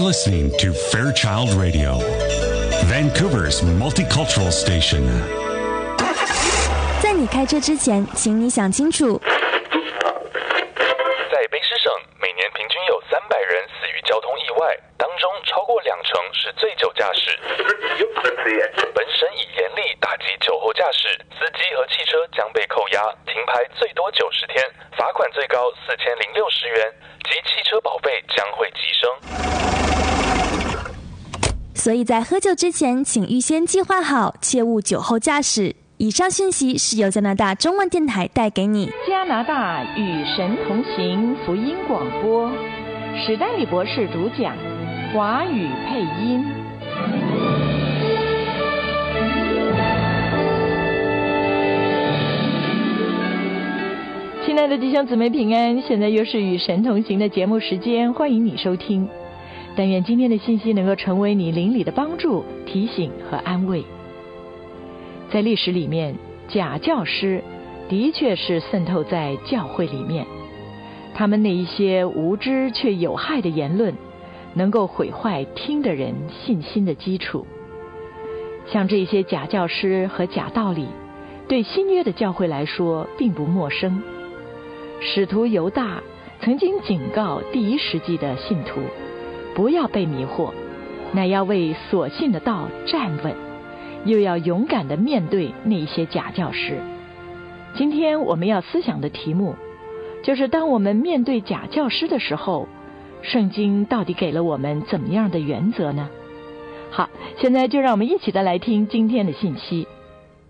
listening to Fairchild Radio, Vancouver's multicultural station. 在你开车之前，请你想清楚。 在卑诗省，每年平均有300人死于交通意外，当中超过20%是醉酒驾驶。本省已严厉打击酒后驾驶，司机和汽车将被扣押，停牌最多90天，罚款最高4060元，及汽车保费将会提升。 所以在喝酒之前，请预先计划好，切勿酒后驾驶。以上讯息是由加拿大中文电台带给你。 加拿大与神同行福音广播，史丹利博士主讲，华语配音。亲爱的弟兄姊妹平安，现在又是与神同行的节目时间，欢迎你收听。但愿今天的信息能够成为你灵里的帮助、提醒和安慰。在历史里面，假教师的确是渗透在教会里面，他们那一些无知却有害的言论，能够毁坏听的人信心的基础。像这些假教师和假道理，对新约的教会来说并不陌生。使徒犹大曾经警告第1世纪的信徒，不要被迷惑，乃要为所信的道站稳，又要勇敢地面对那些假教师。今天我们要思想的题目，就是当我们面对假教师的时候，圣经到底给了我们怎么样的原则呢？好，现在就让我们一起的来听今天的信息。